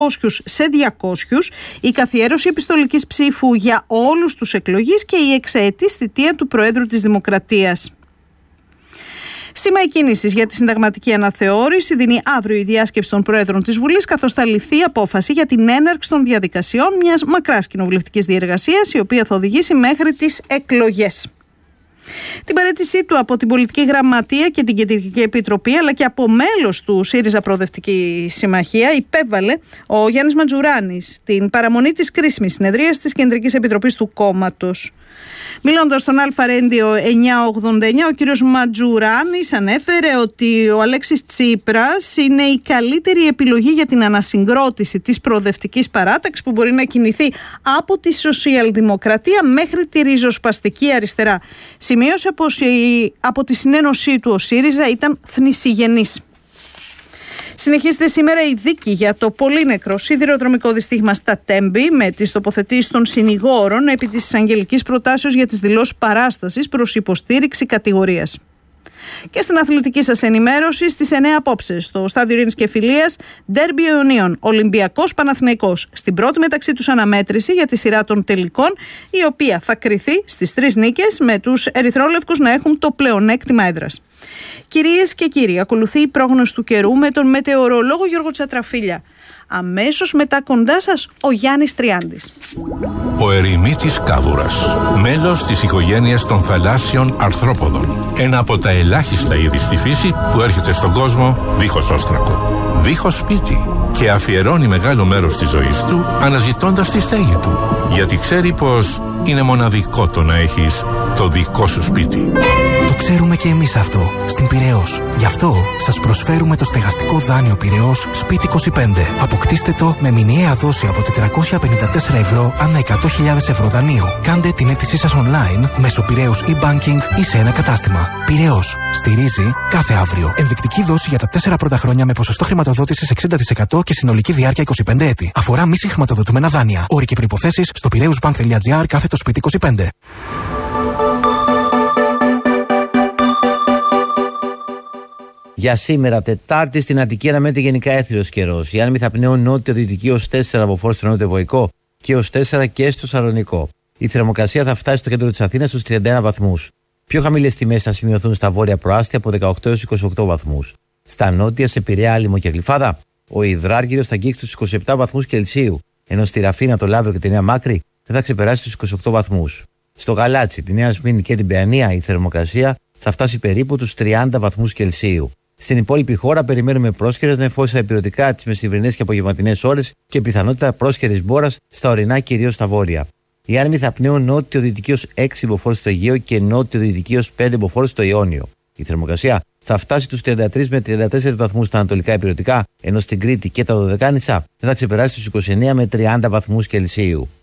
σε 200, η καθιέρωση επιστολικής ψήφου για όλους τους εκλογείς και η εξαετής θητεία του Προέδρου της Δημοκρατίας. Σήμα εκκίνησης για τη συνταγματική αναθεώρηση δίνει αύριο η διάσκεψη των Προέδρων της Βουλής, καθώς θα ληφθεί απόφαση για την έναρξη των διαδικασιών μιας μακράς κοινοβουλευτικής διεργασίας, η οποία θα οδηγήσει μέχρι τις εκλογές. Την παραίτησή του από την Πολιτική Γραμματεία και την Κεντρική Επιτροπή, αλλά και από μέλος του ΣΥΡΙΖΑ Προοδευτική Συμμαχία, υπέβαλε ο Γιάννης Μαντζουράνης την παραμονή της κρίσιμης συνεδρίας της Κεντρικής Επιτροπής του κόμματος. Μιλώντας στον Αλφα-Ρέντιο 989, ο κύριος Μαντζουράνης ανέφερε ότι ο Αλέξης Τσίπρας είναι η καλύτερη επιλογή για την ανασυγκρότηση της προοδευτικής παράταξης, που μπορεί να κινηθεί από τη σοσιαλδημοκρατία μέχρι τη ριζοσπαστική αριστερά. Σημείωσε πως από τη συνένωσή του ο ΣΥΡΙΖΑ ήταν θνησιγενής. Συνεχίζεται σήμερα η δίκη για το πολύ νεκρό σιδηροδρομικό δυστύχημα στα Τέμπη, με τις τοποθετήσεις των συνηγόρων επί της εισαγγελικής προτάσεως για τις δηλώσεις παράστασης προς υποστήριξη κατηγορίας. Και στην αθλητική σας ενημέρωση, στις 9 απόψε, στο Στάδιο Ειρήνης και Φιλίας, ντέρμπι Ιωνίων, Ολυμπιακός Παναθηναϊκός, στην πρώτη μεταξύ τους αναμέτρηση για τη σειρά των τελικών, η οποία θα κριθεί στις 3 νίκες, με τους ερυθρόλευκους να έχουν το πλεονέκτημα έδρας. Κυρίες και κύριοι, ακολουθεί η πρόγνωση του καιρού με τον μετεωρολόγο Γιώργο Τσατραφίλια. Αμέσως μετά κοντά σας ο Γιάννης Τριάντης. Ο ερημίτης κάβουρας, μέλος της οικογένειας των θαλάσσιων αρθρόποδων. Ένα από τα ελάχιστα είδη στη φύση που έρχεται στον κόσμο δίχως όστρακο, δίχως σπίτι, και αφιερώνει μεγάλο μέρος της ζωής του αναζητώντας τη στέγη του. Γιατί ξέρει πως είναι μοναδικό το να έχεις το δικό σου σπίτι. Το ξέρουμε και εμείς αυτό στην Πειραιώς. Γι' αυτό σας προσφέρουμε το στεγαστικό δάνειο Πειραιώς Σπίτι 25. Αποκτήστε το με μηνιαία δόση από 454 ευρώ ανά 100.000 ευρώ δανείο. Κάντε την αίτησή σας online μέσω Πειραιώς e-banking ή σε ένα κατάστημα. Πειραιώς. Στηρίζει κάθε αύριο. Ενδεικτική δόση για τα 4 πρώτα χρόνια με ποσοστό χρηματοδότησης 60% και συνολική διάρκεια 25 έτη. Αφορά μη συγχρηματοδοτούμενα δάνεια. Όροι και προϋποθέσεις στο piraeusbank.gr/Σπίτι 25. Για σήμερα, Τετάρτη, στην Αττική αναμένεται γενικά έθριος καιρός. Οι άνεμοι θα πνέουν νότιο-δυτική ως 4 από φόρτ στο νότιο-βορικό και ως 4 και στο Σαλονικό. Η θερμοκρασία θα φτάσει στο κέντρο της Αθήνας στους 31 βαθμούς. Πιο χαμηλές τιμές θα σημειωθούν στα βόρεια προάστια από 18 έως 28 βαθμούς. Στα νότια, σε Πειραιά, Άλυμο και Γλυφάδα, ο υδράργυρος θα αγγίξει τους 27 βαθμούς Κελσίου, ενώ στη Ραφίνα, το Λαύριο και τη Νέα Μάκρη δεν θα ξεπεράσει τους 28 βαθμούς. Στο Γαλάτσι, τη Νέα Σμύρνη και την Παιανία, η θερμοκρασία θα φτάσει περίπου τους 30 βαθμούς Κελσίου. Στην υπόλοιπη χώρα περιμένουμε πρόσχερες νεφώσεις στα ηπειρωτικά τις μεσημβρινές και απογευματινές ώρες και πιθανότητα πρόσχερης μπόρας στα ορεινά, κυρίως στα βόρεια. Οι άνεμοι θα πνέουν νότιο-δυτική ως 6 μποφόρ στο Αιγαίο και νότιο-δυτική ως 5 μποφόρ στο Ιόνιο. Η θερμοκρασία θα φτάσει τους 33 με 34 βαθμούς στα ανατολικά ηπειρωτικά, ενώ στην Κρήτη και τα Δωδεκάνησα δεν θα ξεπεράσει τους 29 με 30 βαθμούς Κελσίου.